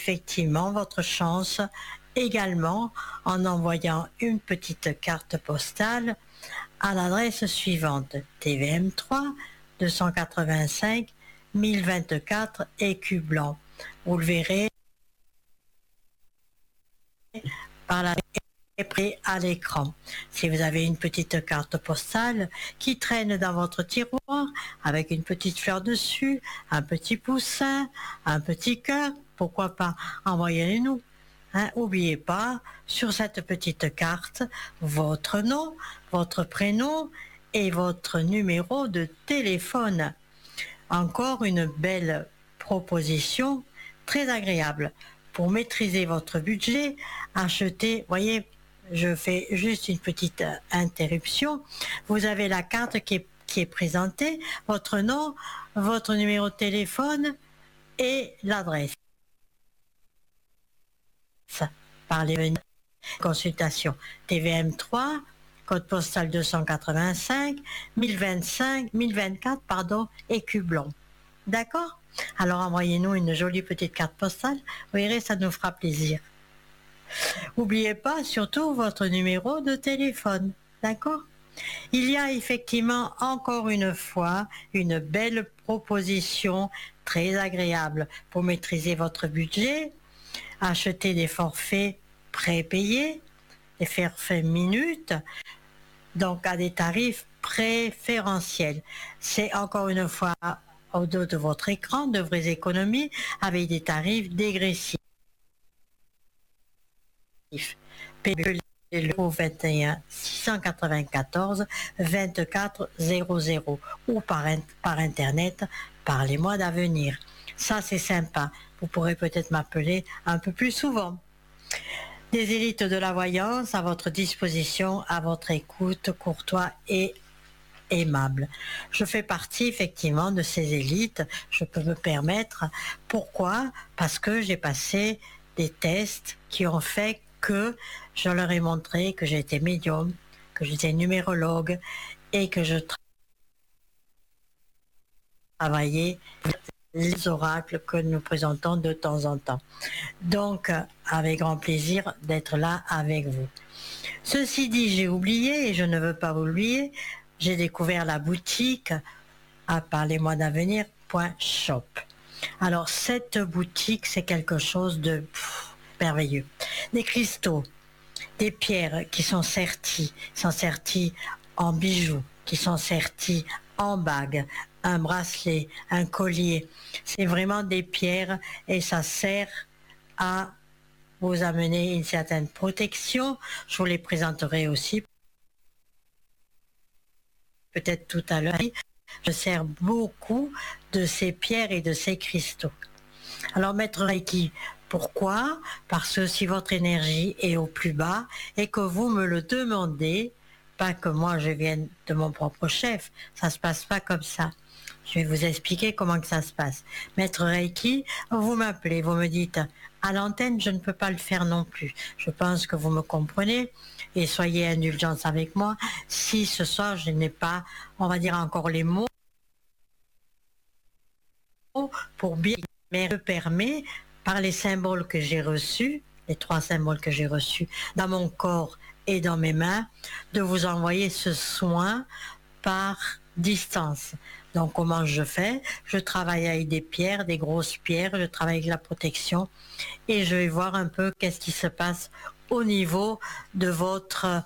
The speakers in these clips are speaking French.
effectivement votre chance également en envoyant une petite carte postale à l'adresse suivante: TVM 3 285 1024 Écu Blanc. Vous le verrez par la près à l'écran. Si vous avez une petite carte postale qui traîne dans votre tiroir avec une petite fleur dessus, un petit poussin, un petit cœur, pourquoi pas, envoyez-les-nous. N'oubliez pas, sur cette petite carte, votre nom, votre prénom et votre numéro de téléphone. Encore une belle proposition, très agréable. Pour maîtriser votre budget, achetez, voyez, je fais juste une petite interruption. Vous avez la carte qui est présentée, votre nom, votre numéro de téléphone et l'adresse. Par les consultations TVM 3, code postal 285 1024 Écu Blanc. D'accord? Alors envoyez-nous une jolie petite carte postale, vous verrez, ça nous fera plaisir. N'oubliez pas surtout votre numéro de téléphone, d'accord? Il y a effectivement encore une fois une belle proposition très agréable pour maîtriser votre budget. Acheter des forfaits prépayés, des forfaits minutes, donc à des tarifs préférentiels. C'est encore une fois au dos de votre écran de vraies économies avec des tarifs dégressifs. PBE au 21 694 24 00 ou par internet, parlez-moi d'avenir. Ça c'est sympa, vous pourrez peut-être m'appeler un peu plus souvent. Des élites de la voyance à votre disposition, à votre écoute, courtois et aimable. Je fais partie effectivement de ces élites, je peux me permettre. Pourquoi? Parce que j'ai passé des tests qui ont fait que je leur ai montré que j'étais médium, que j'étais numérologue et que je travaillais les oracles que nous présentons de temps en temps. Donc, avec grand plaisir d'être là avec vous. Ceci dit, j'ai oublié et je ne veux pas vous oublier, j'ai découvert la boutique à parlez-moi d'avenir.shop. Alors, cette boutique, c'est quelque chose de merveilleux. Des cristaux, des pierres qui sont serties en bijoux, qui sont serties en bagues, un bracelet, un collier. C'est vraiment des pierres et ça sert à vous amener une certaine protection. Je vous les présenterai aussi peut-être tout à l'heure. Je sers beaucoup de ces pierres et de ces cristaux. Alors, maître Reiki, pourquoi? Parce que si votre énergie est au plus bas et que vous me le demandez, pas que moi je vienne de mon propre chef, ça se passe pas comme ça. Je vais vous expliquer comment que ça se passe. Maître Reiki, vous m'appelez, vous me dites, à l'antenne, je ne peux pas le faire non plus. Je pense que vous me comprenez et soyez indulgents avec moi si ce soir je n'ai pas, on va dire encore les mots pour bien, mais me permet, par les symboles que j'ai reçus, les 3 symboles que j'ai reçus dans mon corps et dans mes mains, de vous envoyer ce soin par distance. Donc comment je fais? Je travaille avec des pierres, des grosses pierres, je travaille avec la protection et je vais voir un peu qu'est-ce qui se passe au niveau de votre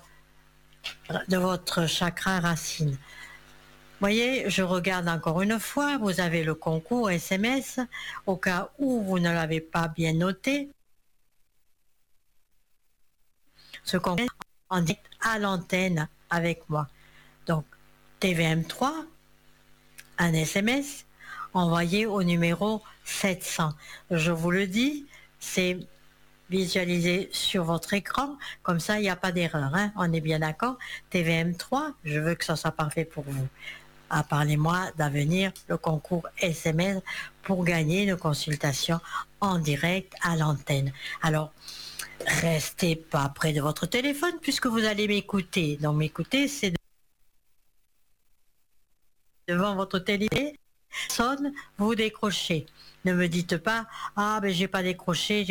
chakra racine. Voyez, je regarde encore une fois, vous avez le concours SMS, au cas où vous ne l'avez pas bien noté. Ce concours en direct à l'antenne avec moi. Donc, TVM3, un SMS, envoyé au numéro 700. Je vous le dis, c'est visualisé sur votre écran, comme ça il n'y a pas d'erreur, hein? On est bien d'accord. TVM3, je veux que ça soit parfait pour vous. Parlez-moi d'avenir, le concours SMS pour gagner une consultation en direct à l'antenne. Alors, restez pas près de votre téléphone puisque vous allez m'écouter. Donc m'écouter, c'est devant votre téléphone, sonne, vous décrochez. Ne me dites pas, ah ben j'ai pas décroché,